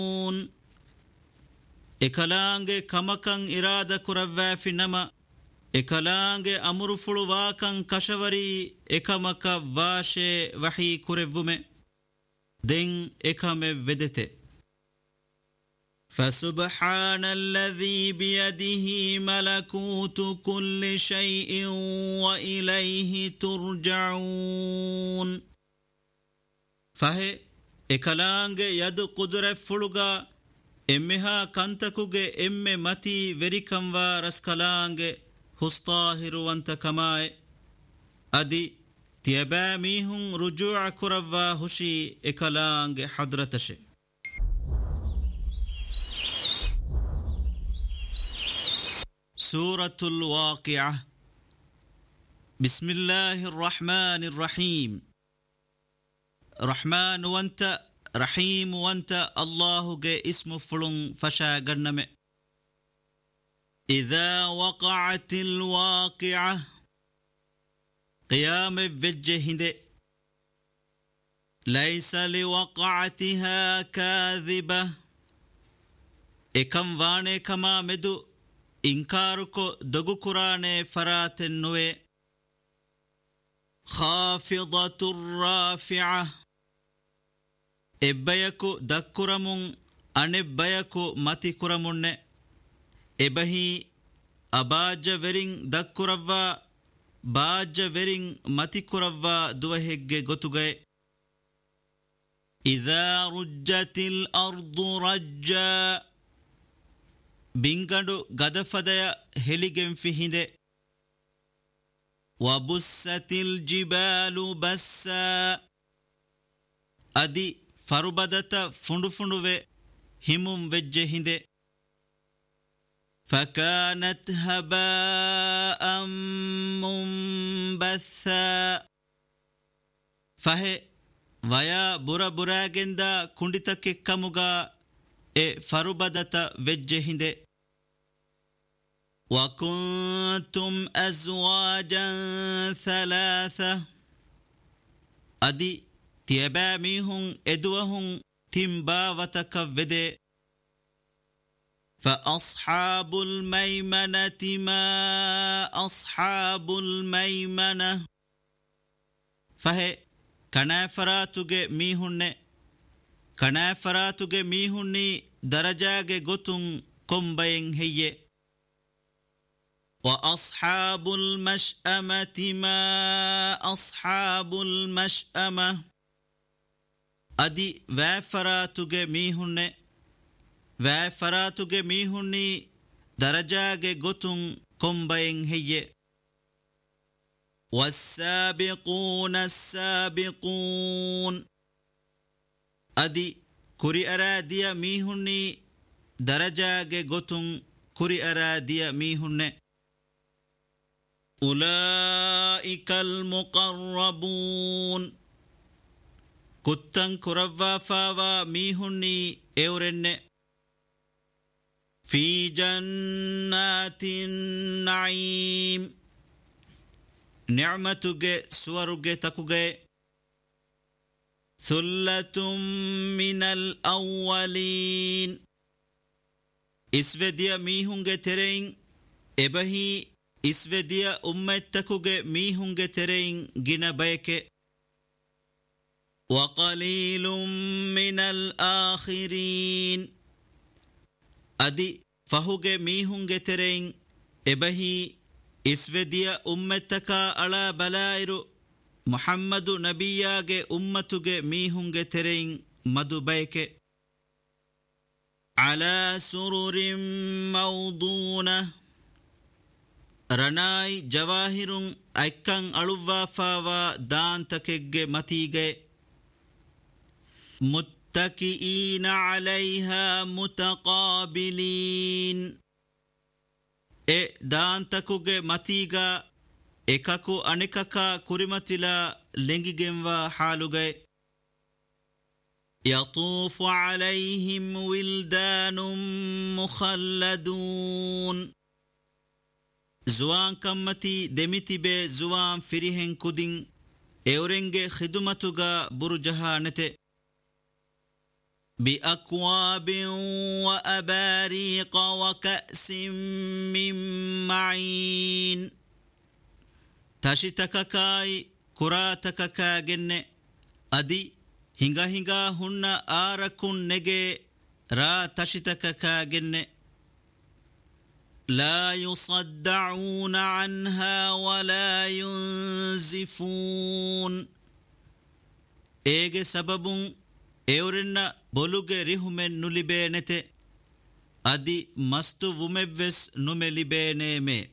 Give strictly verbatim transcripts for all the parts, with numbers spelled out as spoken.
ekalaange kamakan irada kuravvafi nama ekalaange amuru fuluwakan kashavari ekamaka vaashe wahi kurevvume den ekame vedete فسبحان الذي بيده ملكوت كل شيء وإليه ترجعون فهي ekalaange yadu qudre fuluga emmeha kantakuge emme mati verikamwa raskalaange hustahiruwanta kamae adi tiyaba mihun rujua kuravwa hushi ekalaange hadratashe سورة الواقعة بسم الله الرحمن الرحيم رحمن وانت رحيم وانت الله جاء اسم فلن فشا قرنم إذا وقعت الواقعة قيام بجهد ليس لوقعتها كاذبة إكم واني كما مدو إنكاركو دغو قرآن فرات النوي خافضة الرافعة إبايكو دكرمون أن إبايكو ماتي كرمون إباهي أباج ورين دكروا باج ورين ماتي كروا دوهيج غتوغي إذا رجت الأرض رجا بينغدو غدفديا هليگن فيهinde وبست الجبال بسا ادي فربدتا فندو فندوه همم وجهinde فكانت هباء منبثا فهي ويا برا براگندا كندتك كموغا e farubadata vejjehinde wa kuntum azwajan thalatha adi tiyabamihun edwahun timbawataka vede fa ashabul maymanati ma ashabul maymana fahe kanafaratuge mihunne kanafaratuge mihunni darajage gotun kombayen heye wa ashabul mash'amati ma ashabul mash'ama adi wafaratuge mihunne wafaratuge mihunni darajage gotun kombayen heye was-sabiquna as-sabiqun adi kuri aradiya mihunni darajage gotun kuri aradiya mihunne ulaikal muqarrabun kuttan kuravva fawa mihunni eurenne fi jannatin na'im ni'matuge suwaruge takuge ثلة من الأولين إسوديا ميهونغ ترين إبهي إسوديا أمتكوغ ميهونغ ترين جنا بيك وقليل من الآخرين أدي فهوغ ميهونغ ترين إبهي إسوديا أمتكا على بلايرو محمد نبياගේ ummatuge mihunge terein madubayke ala sururin mawduna ranai jawahirun aikkan aluwa fawa daantakegge matige muttakiina alayha mutaqabilin e daantakuge matiga ekaku anikaka kurimatila lengigenwa halugay yatufu alayhim wildanun mukhalladun zuwan kammati demitibe zuwan firihen kudin eurenge khidumatuga burjahanete بأكواب وأباريق وكأس من معين تشتك كاي كراتك كاجن أدي هنگا هنگا هن آركن نجي را تشتك كاجن لا يصدعون عنها ولا ينزفون إيجي سبب إورنا بولوغي ريهمن نلبينته أدي مستو ومبس نملبينيمي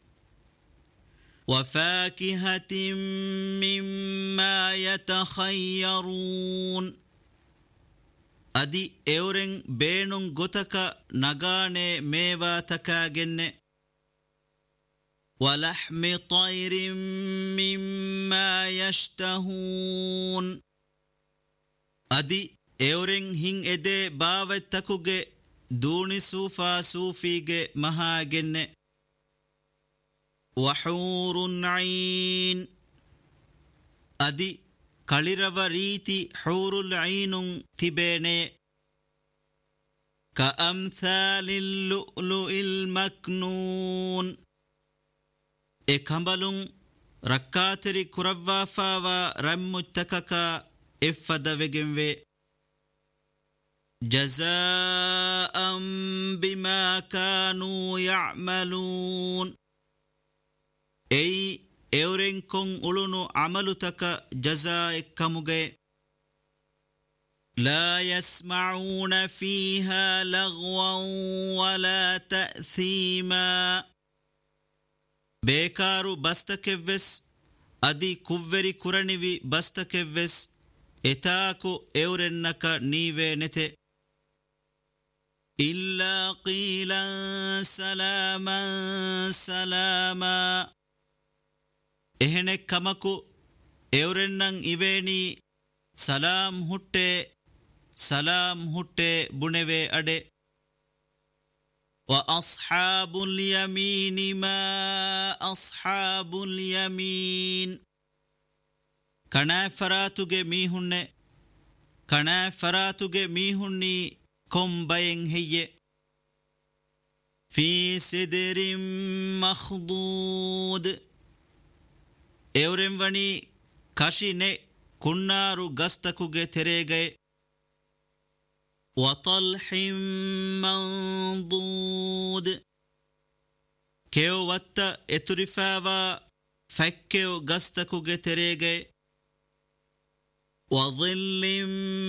وفاكهة مما يتخيرون أدي إورن بينون غتك نغاني ميوا تكاجن ولحم طير مما يشتهون أدي إورن هين إدي باوتكوغي دوني سوفا سوفيغي مهاجن وحور عين أدي كاليروريتي حور العين تبيني كأمثال اللؤلؤ المكنون إكمبلون ركاتري كربافا ورمتككا إفدوغنوي جزاء بما كانوا يعملون أي إورين كون أولونو عملتك جزاء كمغي لا يسمعون فيها لغوا ولا تأثيما بيكارو بستكفس أدي كوفري كورانيوي بستكفس إتاكو إورنك نيوي نتي إلا قيلا سلاما سلاما إهنك كمكو إورنن إبيني سلام هُتّي سلام هُتّي بنوي أدي وأصحاب اليمين ما أصحاب اليمين كنا فراتوغي ميهن كنا فراتوغي ميهني كم بين هي في سدر مخضود إورنوني كاشيني كنارو غستكوغي تريغي وطلح منضود كيو وات اترفاوا فكيو غستكوغي تريغي وظل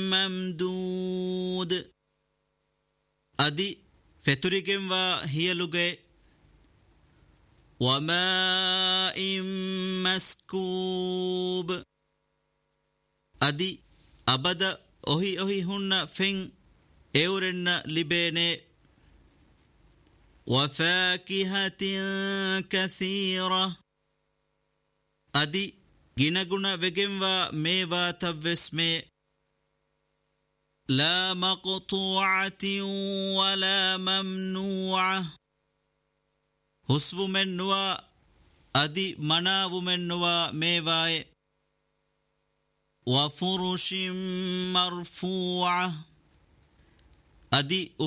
ممدود أدي فتريغم وهيلوغي وماء مسكوب أدي أبدا أهي أهي هن فين إورن لبيني وفاكهة كثيرة أدي جنغنا وغم وميوا تبسمي لا مقطوعة ولا ممنوعة حسو من نوا أدي مناو من نوا ميواي وفرش مرفوعة أدي